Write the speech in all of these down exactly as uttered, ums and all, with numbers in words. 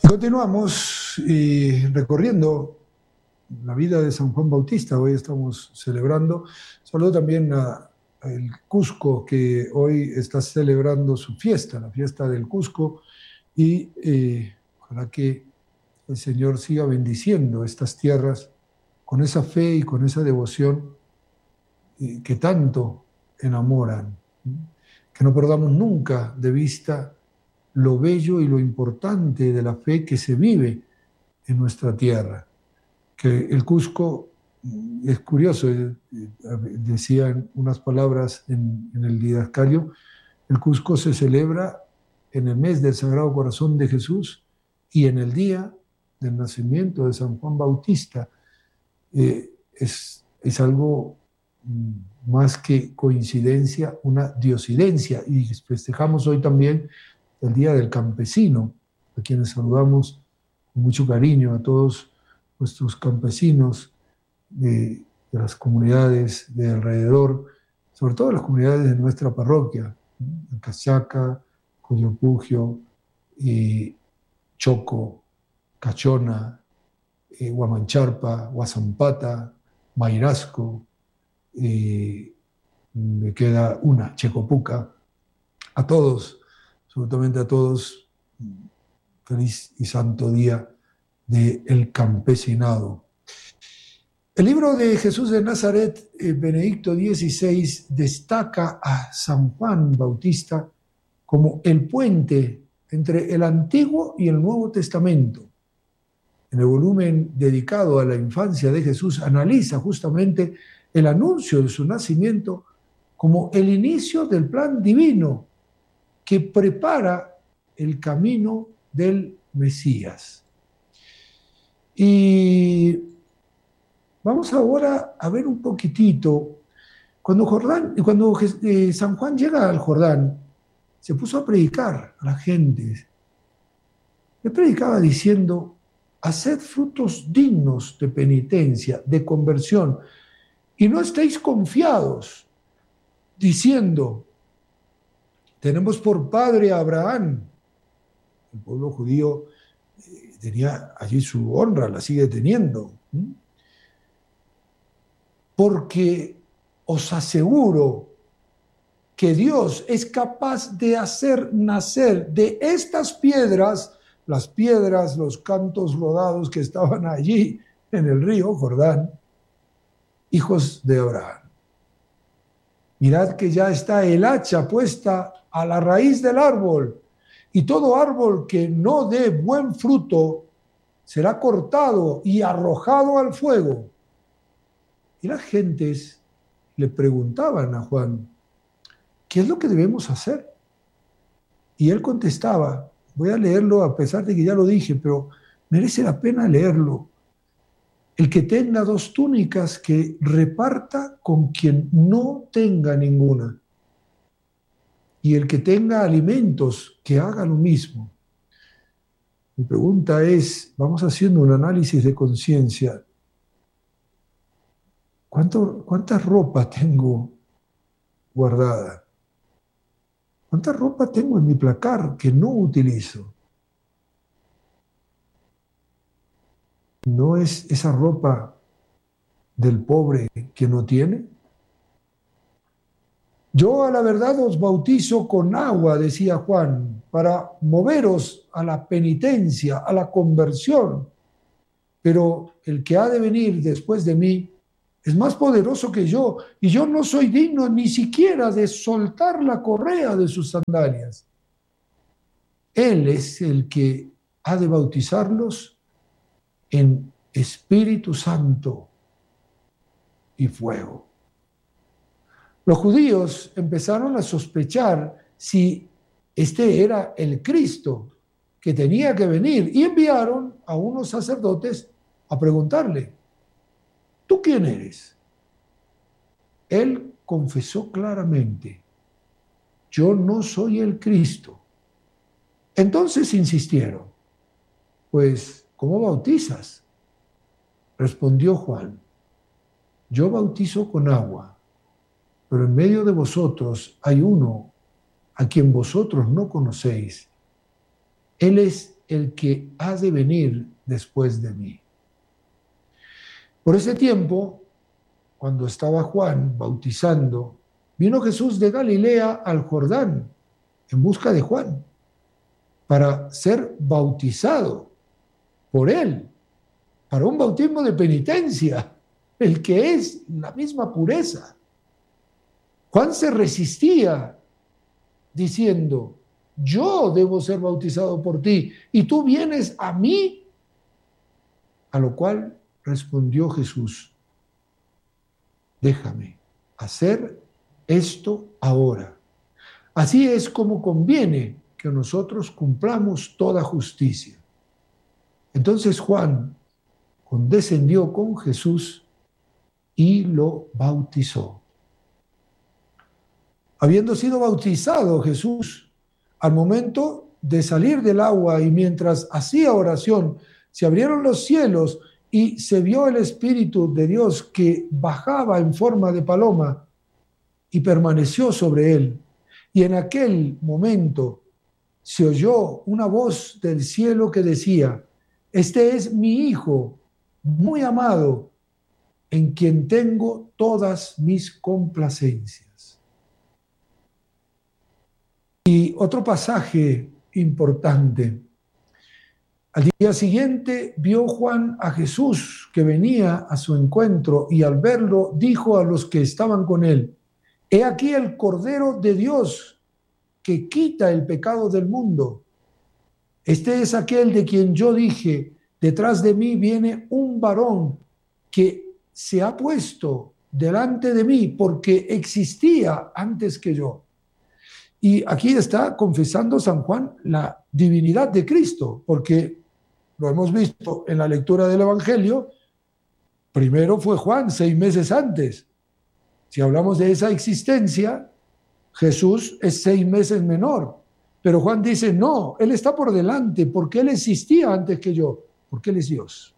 Continuamos y recorriendo la vida de San Juan Bautista. Hoy estamos celebrando. Saludo también a, a el Cusco, que hoy está celebrando su fiesta, la fiesta del Cusco, y eh, ojalá que el Señor siga bendiciendo estas tierras con esa fe y con esa devoción eh, que tanto enamoran. Que no perdamos nunca de vista lo bello y lo importante de la fe que se vive en nuestra tierra. Que el Cusco, es curioso, decían unas palabras en, en el didascalio, el Cusco se celebra en el mes del Sagrado Corazón de Jesús y en el día del nacimiento de San Juan Bautista. Eh, es, es algo más que coincidencia, una diosidencia, y festejamos hoy también el Día del Campesino, a quienes saludamos con mucho cariño a todos nuestros campesinos de, de las comunidades de alrededor, sobre todo las comunidades de nuestra parroquia, ¿no? Cachaca, Coyopugio, eh, Choco, Cachona, eh, Huamancharpa, Huazampata, Mairasco, eh, me queda una, Checopuca. A todos, absolutamente a todos, feliz y santo día del campesinado. El libro de Jesús de Nazaret, eh, Benedicto dieciséis, destaca a San Juan Bautista como el puente entre el Antiguo y el Nuevo Testamento. En el volumen dedicado a la infancia de Jesús, analiza justamente el anuncio de su nacimiento como el inicio del plan divino que prepara el camino del Mesías. Y vamos ahora a ver un poquitito. Cuando, Jordán, cuando eh, San Juan llega al Jordán, se puso a predicar a la gente. Le predicaba diciendo: haced frutos dignos de penitencia, de conversión, y no estéis confiados, diciendo: tenemos por padre a Abraham. El pueblo judío eh, tenía allí su honra, la sigue teniendo. ¿Mm? Porque os aseguro que Dios es capaz de hacer nacer de estas piedras, las piedras, los cantos rodados que estaban allí en el río Jordán, hijos de Abraham. Mirad que ya está el hacha puesta a la raíz del árbol, y todo árbol que no dé buen fruto será cortado y arrojado al fuego. Y las gentes le preguntaban a Juan: ¿qué es lo que debemos hacer? Y él contestaba, voy a leerlo a pesar de que ya lo dije, pero merece la pena leerlo. El que tenga dos túnicas, que reparta con quien no tenga ninguna. Y el que tenga alimentos, que haga lo mismo. Mi pregunta es, vamos haciendo un análisis de conciencia. ¿Cuánto, ¿Cuánta ropa tengo guardada? ¿Cuánta ropa tengo en mi placar que no utilizo? ¿No es esa ropa del pobre que no tiene? Yo a la verdad os bautizo con agua, decía Juan, para moveros a la penitencia, a la conversión. Pero el que ha de venir después de mí es más poderoso que yo, y yo no soy digno ni siquiera de soltar la correa de sus sandalias. Él es el que ha de bautizarlos en Espíritu Santo y fuego. Los judíos empezaron a sospechar si este era el Cristo que tenía que venir, y enviaron a unos sacerdotes a preguntarle: ¿tú quién eres? Él confesó claramente: yo no soy el Cristo. Entonces insistieron: pues, ¿cómo bautizas? Respondió Juan: yo bautizo con agua, pero en medio de vosotros hay uno a quien vosotros no conocéis. Él es el que ha de venir después de mí. Por ese tiempo, cuando estaba Juan bautizando, vino Jesús de Galilea al Jordán en busca de Juan para ser bautizado por él, para un bautismo de penitencia, el que es la misma pureza. Juan se resistía diciendo: yo debo ser bautizado por ti y tú vienes a mí. A lo cual respondió Jesús: déjame hacer esto ahora. Así es como conviene que nosotros cumplamos toda justicia. Entonces Juan condescendió con Jesús y lo bautizó. Habiendo sido bautizado Jesús, al momento de salir del agua y mientras hacía oración, se abrieron los cielos y se vio el Espíritu de Dios que bajaba en forma de paloma y permaneció sobre él. Y en aquel momento se oyó una voz del cielo que decía: este es mi Hijo muy amado, en quien tengo todas mis complacencias. Y otro pasaje importante. Al día siguiente vio Juan a Jesús que venía a su encuentro y al verlo dijo a los que estaban con él: he aquí el Cordero de Dios que quita el pecado del mundo. Este es aquel de quien yo dije: detrás de mí viene un varón que se ha puesto delante de mí porque existía antes que yo. Y aquí está confesando San Juan la divinidad de Cristo, porque lo hemos visto en la lectura del Evangelio. Primero fue Juan, seis meses antes. Si hablamos de esa existencia, Jesús es seis meses menor. Pero Juan dice: no, él está por delante, porque él existía antes que yo, porque él es Dios.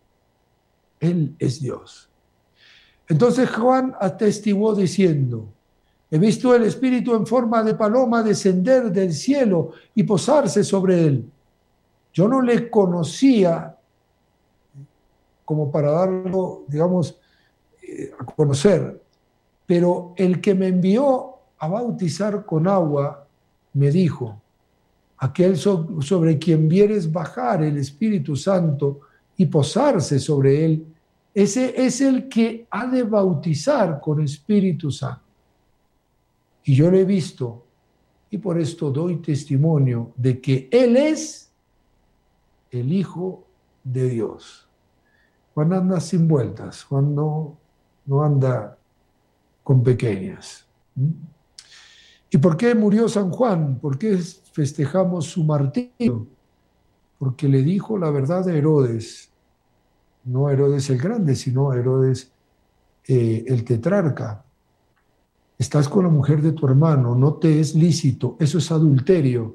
Él es Dios. Entonces Juan atestiguó diciendo: he visto el Espíritu en forma de paloma descender del cielo y posarse sobre él. Yo no le conocía como para darlo, digamos, eh, a conocer, pero el que me envió a bautizar con agua me dijo: aquel so- sobre quien vieres bajar el Espíritu Santo y posarse sobre él, ese es el que ha de bautizar con Espíritu Santo. Y yo lo he visto, y por esto doy testimonio de que él es el Hijo de Dios. Juan anda sin vueltas, Juan no, no anda con pequeñas. ¿Mm? ¿Y por qué murió San Juan? ¿Por qué festejamos su martirio? Porque le dijo la verdad a Herodes, no a Herodes el Grande, sino a Herodes eh, el tetrarca. Estás con la mujer de tu hermano, no te es lícito, eso es adulterio.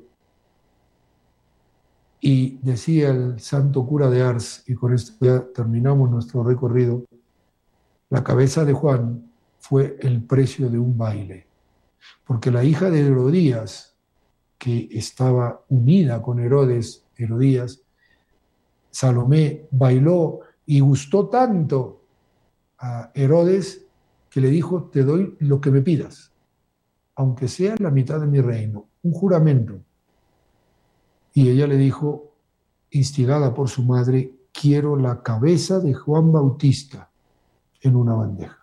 Y decía el santo cura de Ars, y con esto ya terminamos nuestro recorrido, la cabeza de Juan fue el precio de un baile, porque la hija de Herodías, que estaba unida con Herodes, Herodías, Salomé, bailó y gustó tanto a Herodes que le dijo: te doy lo que me pidas, aunque sea la mitad de mi reino, un juramento. Y ella le dijo, instigada por su madre: quiero la cabeza de Juan Bautista en una bandeja.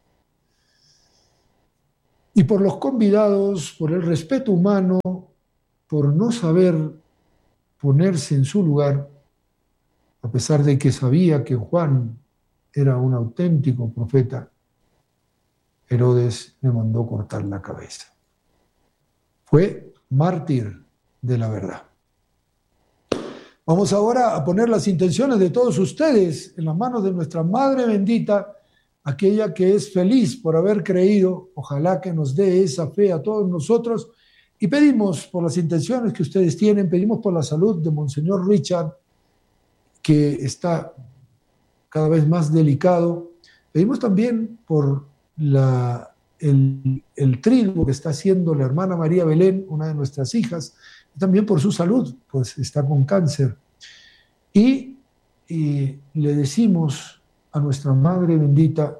Y por los convidados, por el respeto humano, por no saber ponerse en su lugar, a pesar de que sabía que Juan era un auténtico profeta, Herodes le mandó cortar la cabeza. Fue mártir de la verdad. Vamos ahora a poner las intenciones de todos ustedes en las manos de nuestra Madre bendita, aquella que es feliz por haber creído. Ojalá que nos dé esa fe a todos nosotros. Y pedimos por las intenciones que ustedes tienen, pedimos por la salud de Monseñor Richard, que está cada vez más delicado. Pedimos también por la, el, el triduo que está haciendo la hermana María Belén, una de nuestras hijas. también por su salud, pues está con cáncer. Y, y le decimos a nuestra Madre bendita,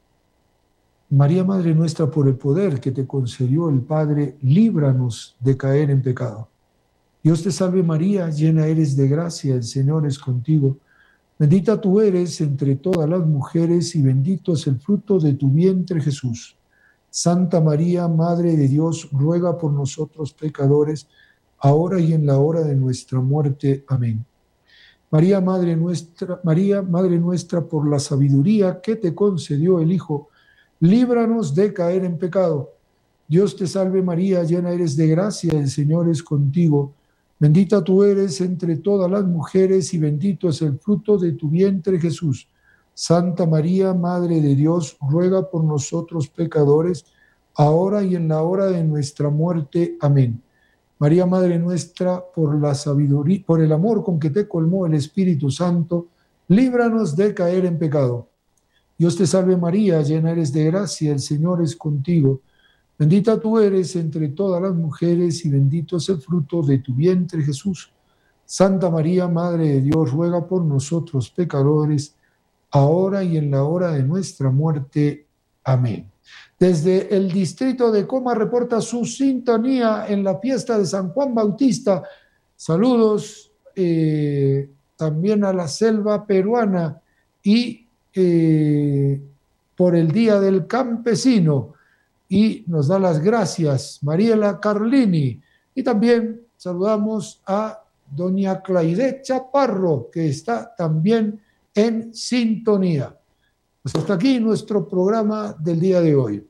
María, Madre nuestra, por el poder que te concedió el Padre, líbranos de caer en pecado. Dios te salve María, llena eres de gracia, el Señor es contigo. Bendita tú eres entre todas las mujeres y bendito es el fruto de tu vientre Jesús. Santa María, Madre de Dios, ruega por nosotros pecadores, ahora y en la hora de nuestra muerte. Amén. María, Madre nuestra, María, Madre nuestra, por la sabiduría que te concedió el Hijo, líbranos de caer en pecado. Dios te salve María, llena eres de gracia, el Señor es contigo. Bendita tú eres entre todas las mujeres y bendito es el fruto de tu vientre Jesús. Santa María, Madre de Dios, ruega por nosotros pecadores, ahora y en la hora de nuestra muerte. Amén. María, Madre nuestra, por la sabiduría, por el amor con que te colmó el Espíritu Santo, líbranos de caer en pecado. Dios te salve María, llena eres de gracia, el Señor es contigo. Bendita tú eres entre todas las mujeres y bendito es el fruto de tu vientre Jesús. Santa María, Madre de Dios, ruega por nosotros pecadores, ahora y en la hora de nuestra muerte. Amén. Desde el distrito de Coma reporta su sintonía en la fiesta de San Juan Bautista. Saludos eh, también a la selva peruana y eh, por el Día del Campesino. Y nos da las gracias Mariela Carlini. Y también saludamos a doña Claide Chaparro, que está también en sintonía. Pues hasta aquí nuestro programa del día de hoy.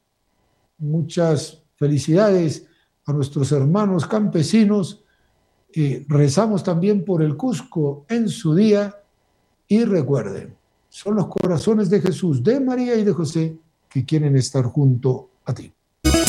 Muchas felicidades a nuestros hermanos campesinos. Eh, rezamos también por el Cusco en su día. Y recuerden, son los corazones de Jesús, de María y de José que quieren estar junto a ti.